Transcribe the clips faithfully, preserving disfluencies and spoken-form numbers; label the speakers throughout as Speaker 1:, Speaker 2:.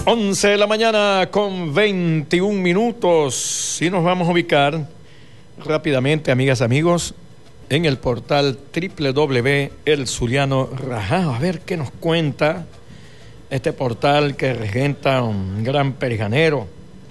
Speaker 1: once de la mañana con veintiún minutos y nos vamos a ubicar rápidamente, amigas y amigos, en el portal doble u doble u doble u punto el zuliano rajao. A ver qué nos cuenta este portal que regenta un gran perijanero,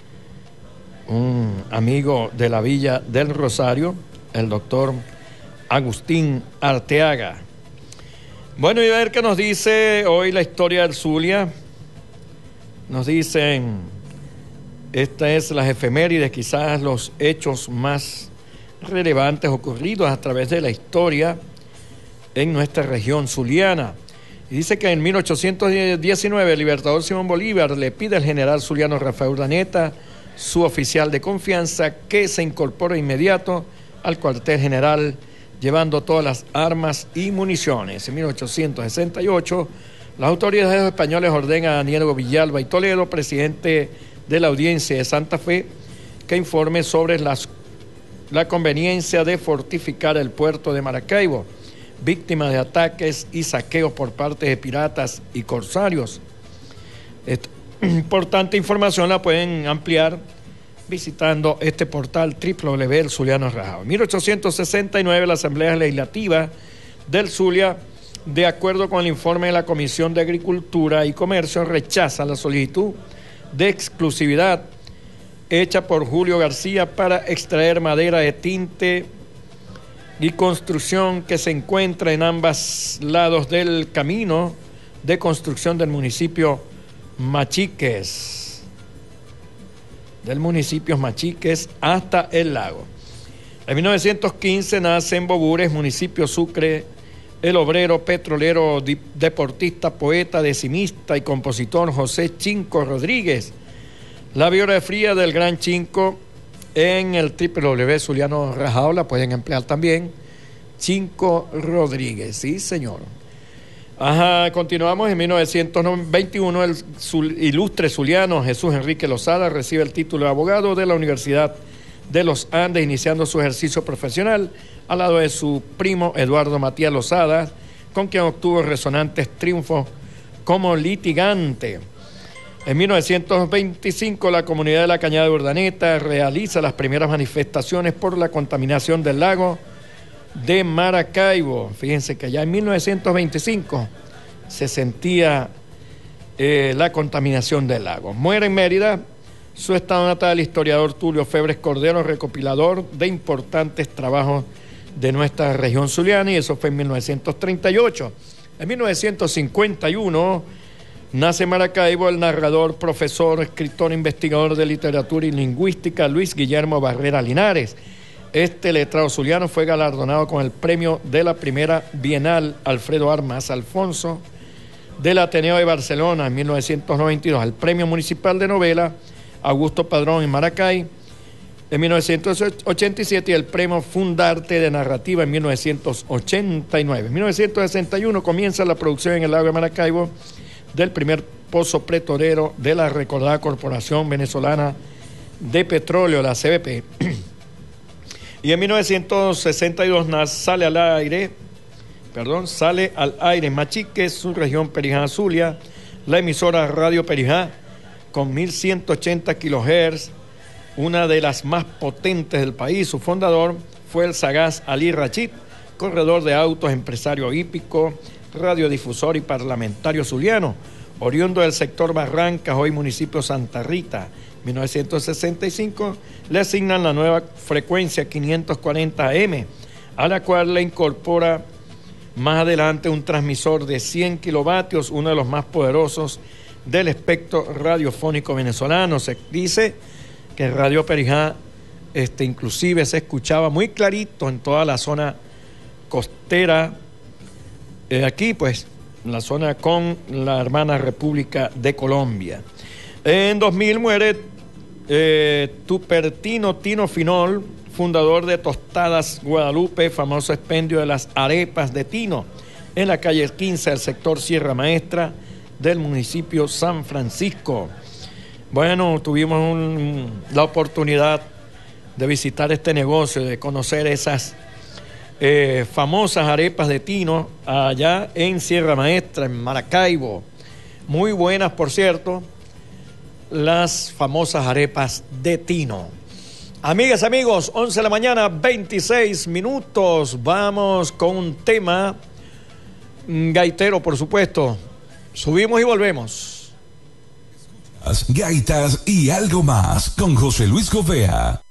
Speaker 1: un amigo de la Villa del Rosario, el doctor Agustín Arteaga. Bueno, y a ver qué nos dice hoy la historia del Zulia. Nos dicen, esta es las efemérides, quizás los hechos más relevantes ocurridos a través de la historia en nuestra región zuliana. Y dice que en mil ochocientos diecinueve el libertador Simón Bolívar le pide al general zuliano Rafael Urdaneta, su oficial de confianza, que se incorpore inmediato al cuartel general, llevando todas las armas y municiones. En mil ochocientos sesenta y ocho, las autoridades españolas ordenan a Diego Villalba y Toledo, presidente de la Audiencia de Santa Fe, que informe sobre las, la conveniencia de fortificar el puerto de Maracaibo, víctima de ataques y saqueos por parte de piratas y corsarios. Esta importante información la pueden ampliar visitando este portal doble u doble u doble u punto el zuliano rajao. En mil ochocientos sesenta y nueve, la Asamblea Legislativa del Zulia, de acuerdo con el informe de la Comisión de Agricultura y Comercio, rechaza la solicitud de exclusividad hecha por Julio García para extraer madera de tinte y construcción que se encuentra en ambos lados del camino de construcción del municipio Machiques, del municipio Machiques hasta el lago. En mil novecientos quince nace en Bobures, municipio Sucre, el obrero petrolero, deportista, poeta, decimista y compositor José Chinco Rodríguez. La biografía del gran Chinco en el doble u doble u doble u punto zuliano rajao la pueden emplear también. Chinco Rodríguez, sí señor. Ajá, continuamos. En mil novecientos veintiuno, el ilustre zuliano Jesús Enrique Lozada recibe el título de abogado de la Universidad de los Andes, iniciando su ejercicio profesional al lado de su primo Eduardo Matías Lozada, con quien obtuvo resonantes triunfos como litigante. En mil novecientos veinticinco, la comunidad de la Cañada de Urdaneta realiza las primeras manifestaciones por la contaminación del lago de Maracaibo. Fíjense que ya en mil novecientos veinticinco se sentía eh, la contaminación del lago. Muere en Mérida su estado natal el historiador Tulio Febres Cordero, recopilador de importantes trabajos de nuestra región zuliana, y eso fue en mil novecientos treinta y ocho. En mil novecientos cincuenta y uno nace en Maracaibo el narrador, profesor, escritor, investigador de literatura y lingüística Luis Guillermo Barrera Linares. Este letrado zuliano fue galardonado con el premio de la primera Bienal Alfredo Armas Alfonso del Ateneo de Barcelona en mil novecientos noventa y dos, al premio municipal de novela Augusto Padrón en Maracay en mil novecientos ochenta y siete y el premio Fundarte de narrativa en mil novecientos ochenta y nueve. En mil novecientos sesenta y uno comienza la producción en el lago de Maracaibo del primer pozo petrolero de la recordada Corporación Venezolana de Petróleo, la C B P. Y en mil novecientos sesenta y dos sale al aire, perdón, sale al aire en Machiques, su región Perijá Zulia, la emisora Radio Perijá, con mil ciento ochenta kilohertz, una de las más potentes del país. Su fundador fue el sagaz Ali Rachid, corredor de autos, empresario hípico, radiodifusor y parlamentario zuliano, oriundo del sector Barrancas, hoy municipio Santa Rita. En mil novecientos sesenta y cinco le asignan la nueva frecuencia quinientos cuarenta A M, a la cual le incorpora más adelante un transmisor de cien kilovatios, uno de los más poderosos del espectro radiofónico venezolano. Se dice que Radio Perijá este, inclusive se escuchaba muy clarito en toda la zona costera, eh, aquí pues, en la zona con la hermana República de Colombia. En dos mil muere eh, Tupertino Tino Finol, fundador de Tostadas Guadalupe, famoso expendio de las arepas de Tino, en la calle quince del sector Sierra Maestra del municipio San Francisco. Bueno, tuvimos un, la oportunidad de visitar este negocio, de conocer esas eh, famosas arepas de Tino allá en Sierra Maestra, en Maracaibo. Muy buenas, por cierto. las famosas arepas de Tino. Amigas, amigos, once de la mañana, veintiséis minutos. Vamos con un tema gaitero, por supuesto. Subimos y volvemos.
Speaker 2: Gaitas y algo más con José Luis Gobea.